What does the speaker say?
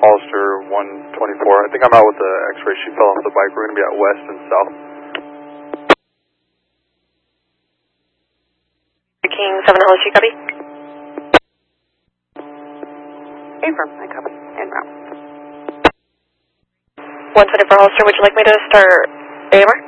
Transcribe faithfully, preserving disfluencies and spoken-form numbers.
Hollister one twenty-four. I think I'm out with the X-ray. She fell off the bike. We're going to be at west and south. King seven Hollister, copy. Affirm, I copy. En route. one twenty-four Hollister, would you like me to start A M R?